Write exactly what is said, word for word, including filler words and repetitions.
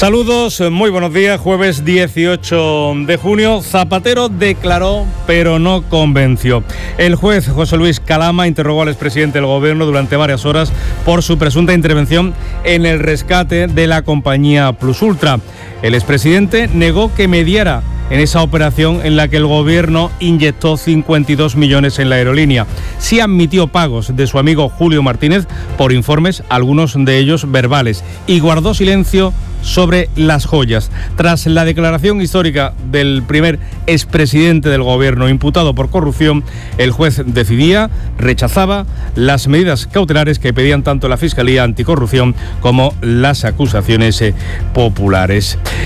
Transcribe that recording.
Saludos, muy buenos días. Jueves dieciocho de junio. Zapatero declaró, pero no convenció. El juez José Luis Calama interrogó al expresidente del Gobierno durante varias horas por su presunta intervención en el rescate de la compañía Plus Ultra. El expresidente negó que mediara en esa operación en la que el Gobierno inyectó cincuenta y dos millones en la aerolínea. Sí admitió pagos de su amigo Julio Martínez por informes, algunos de ellos verbales, y guardó silencio sobre las joyas. Tras la declaración histórica del primer expresidente del Gobierno imputado por corrupción, el juez decidía, rechazaba las medidas cautelares que pedían tanto la Fiscalía Anticorrupción como las acusaciones populares.